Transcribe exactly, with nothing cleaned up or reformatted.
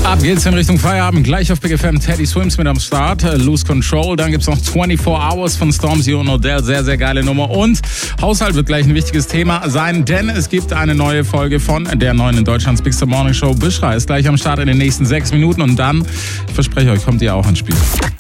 Ab geht's in Richtung Feierabend. Gleich auf Big F M Teddy Swims mit am Start. Lose Control. Dann gibt's noch vierundzwanzig Hours von Stormzy und Odell. Sehr, sehr geile Nummer. Und Haushalt wird gleich ein wichtiges Thema sein, denn es gibt eine neue Folge von der neuen in Deutschlands Big Star Morning Show. Bischra ist gleich am Start in den nächsten sechs Minuten. Und dann, ich verspreche euch, kommt ihr auch ins Spiel.